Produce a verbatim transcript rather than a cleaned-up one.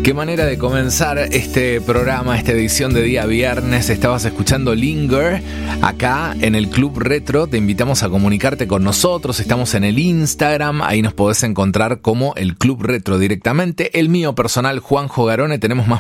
Qué manera de comenzar este programa, esta edición de día viernes. Estabas escuchando Linger acá en el Club Retro. Te invitamos a comunicarte con nosotros. Estamos en el Instagram, ahí nos podés encontrar como el Club Retro directamente. El mío personal, Juanjo Garone. Tenemos más